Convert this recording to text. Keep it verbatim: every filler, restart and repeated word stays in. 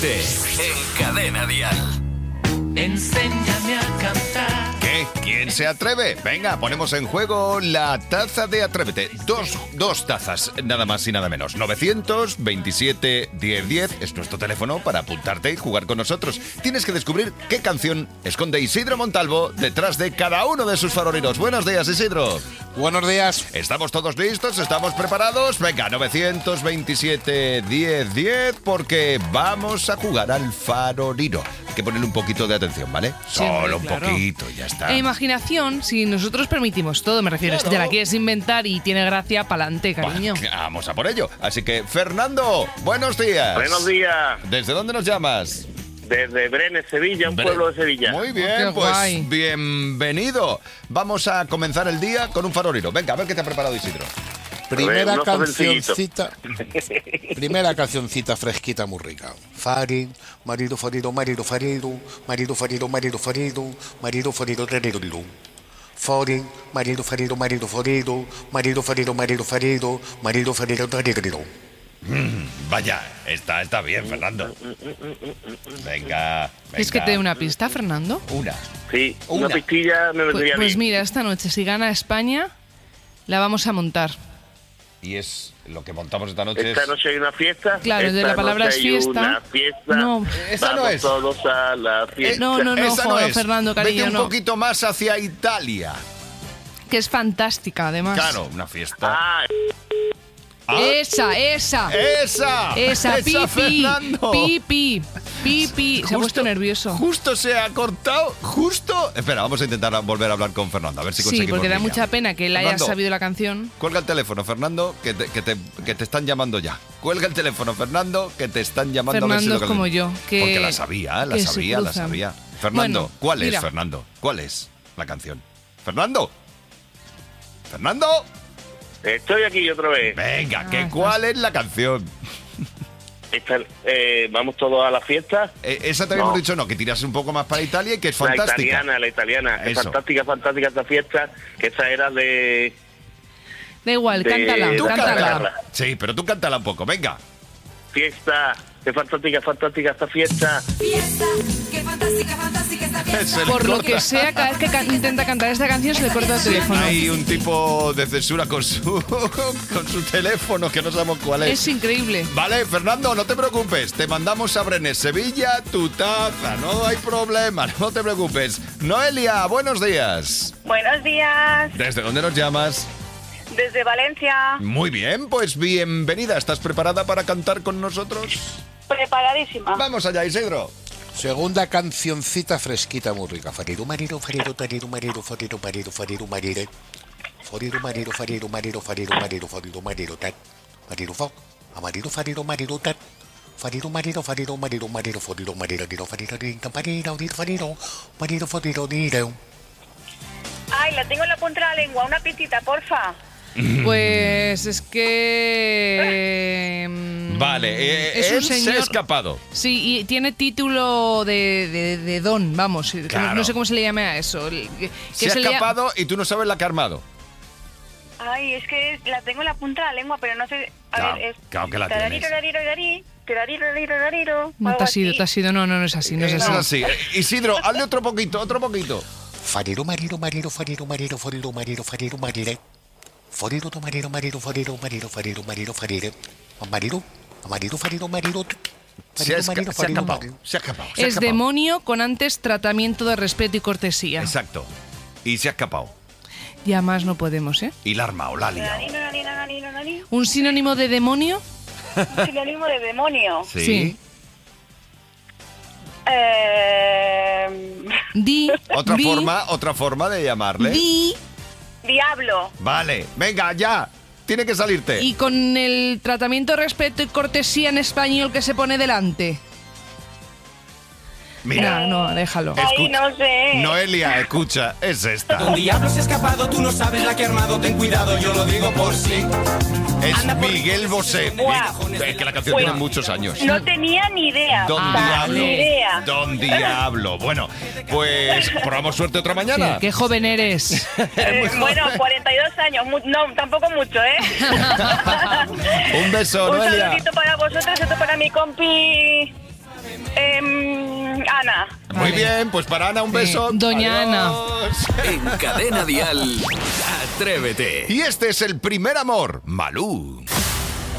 En Cadena Dial. Enséñame a cantar. ¿Qué? ¿Quién se atreve? Venga, ponemos en juego la taza de Atrévete. Dos, dos tazas, nada más y nada menos. novecientos veintisiete diez diez es nuestro teléfono para apuntarte y jugar con nosotros. Tienes que descubrir qué canción esconde Isidro Montalvo detrás de cada uno de sus farolinos. Buenos días, Isidro. Buenos días. ¿Estamos todos listos? ¿Estamos preparados? Venga, novecientos veintisiete diez diez porque vamos a jugar al farolino. Hay que ponerle un poquito de atención, ¿vale? Sí, Solo un claro. poquito y ya está. E imaginación, si nosotros permitimos todo, me refiero, Claro. si te la quieres inventar y tiene gracia, pa'lante, cariño. Bah, vamos a por ello. Así que, Fernando, buenos días. Buenos días, ¿Desde dónde nos llamas? desde Brenes, Sevilla, un Bre- pueblo de Sevilla. Muy Oh, bien, qué pues guay. bienvenido. Vamos a comenzar el día con un farolino. Venga, a ver qué te ha preparado Isidro. Primera uno sencillito. cancioncita. Primera cancioncita fresquita, muy rica. Fari, marido, farido, marido, farido, marido, farido, marido, farido, marido, farido, farido, farido. Fari, marido, farido, marido, farido, marido, farido, marido, farido, marido, farido, farido, farido. Vaya, está, está bien, Fernando. Venga, venga. ¿Es que te dé una pista, Fernando? Una. Sí, Una. una pistilla me Pues, vendría pues bien. mira, esta noche, si gana España, la vamos a montar. Y es lo que montamos esta noche. Esta es... noche hay una fiesta. Claro, esta de la palabra noche es hay fiesta. Una fiesta. No. Esa no Vamos es. todos a la fiesta. no, no, no. Esa no joder, es. Fernando, cariño, Vete un no. poquito más hacia Italia. Que es fantástica, además. Claro, una fiesta. Ah, Ah, Esa, esa. ¡Esa! Esa, pi, pi, Fernando! pi, pi, pi, pi. Se ha puesto nervioso. Justo se ha cortado, justo. Espera, vamos a intentar volver a hablar con Fernando, a ver si Sí, conseguimos. porque da línea. mucha pena que él haya Fernando, sabido la canción. Cuelga el teléfono, Fernando, que te, que, te, que te están llamando ya. Cuelga el teléfono, Fernando, que te están llamando. Fernando a ver si lo es que- como yo, que- Porque la sabía, la que se sabía, la cruzan. sabía. Fernando, Bueno, ¿cuál mira. es, Fernando? ¿Cuál es la canción? ¿Fernando? ¿Fernando? estoy aquí otra vez. Venga, Ah, que estás- ¿cuál es la canción? Esta- eh, vamos todos a la fiesta. Eh, esa te habíamos No. dicho, no, que tiras un poco más para Italia y que es La fantástica. italiana, la italiana. Es Eso. fantástica, fantástica esta fiesta. Que esa era de... Da igual, De- cántala, Tú cántala. cántala. Sí, pero tú cántala un poco, venga. Fiesta. Qué fantástica, fantástica esta fiesta. Fiesta, qué fantástica, fantástica esta fiesta. Se le Por lo corta. que sea, cada vez que can- intenta cantar esta canción se le corta el teléfono. Hay un tipo de censura con su, con su teléfono que no sabemos cuál es. Es increíble. Vale, Fernando, no te preocupes. Te mandamos a Brenes, Sevilla, tu taza. No hay problema, no te preocupes. Noelia, buenos días. Buenos días, ¿Desde dónde nos llamas? desde Valencia, Muy bien, pues bienvenida. ¿Estás preparada para cantar con nosotros? preparadísima. Vamos allá, Isidro. Segunda cancioncita fresquita, muy rica. Farido, marido, farido, tarido, marido, farido, marido, farido, marire. Farido, marido, farido, marido, farido, marido, farido, marido, tat. Marido, foc. Amarido, farido, marido, tat. Farido, marido, farido, marido, marido, farido, marido, marido, farido, marido, marido, marido, farido, marido, farido, marido. Ay, la tengo en la punta de la lengua, una pistita, porfa. Pues es que... mm, Vale, eh, es un él se ha señor- escapado. Sí, y tiene título de, de- de don, vamos. que no- Claro. No sé cómo se le llame a eso. el- que- Se que ha se le llama- escapado y tú no sabes la que ha armado. Ay, es que la tengo en la punta de la lengua, pero no sé... A Claro, ver, es... claro que la tarariro, tienes. tarariro, tarariro, tarariro, tarariro, tarariro, No algo te has ido, así. te has ido. No, no, no es así, no es Eso así. sí. Eh, Isidro, hazle otro poquito, otro poquito. Farido, marido, marido, farido, marido, farido, marido, farido, marire. Farido, marido, marido, farido, marido, farido, marido, farire. Marido, marido, farido, marido. Se ha, esca- marido, se ha farido, escapado, marido. se ha escapado. se ha Es escapado. demonio con antes tratamiento de respeto y cortesía. Exacto. Y se ha escapado. Ya más no podemos, ¿eh? Y la ha armado, la ha liado. Tarariro, tarariro, tarariro, tarariro. ¿Un sinónimo de demonio? Un sinónimo de demonio. Sí. Sí. Eh... Di. Otra di, forma, otra forma de llamarle. Di. Diablo. Vale, venga, ya. Tiene que salirte. Y con el tratamiento de respeto y cortesía en español que se pone delante. Mira, No, no, déjalo. Ay, no sé. Noelia, escucha, es esta. Un diablo se ha escapado, tú no sabes la que ha armado, ten cuidado, yo lo digo por sí. Es Anda por- Miguel Bosé. Buah. Es que la canción Pues, tiene muchos años. No tenía ni idea. Don O sea, Diablo. Ni idea. Don Diablo. Bueno, pues probamos suerte otra mañana. Sí, qué joven eres. Eh, bueno, cuarenta y dos años. Mu- no, tampoco mucho, ¿eh? Un beso, Un Noelia. saludito para vosotros, otro para mi compi Ana. Muy Vale. bien, pues para Ana un Sí, beso. doña Adiós. En Cadena Dial, Atrévete. Y este es el primer amor, Malú.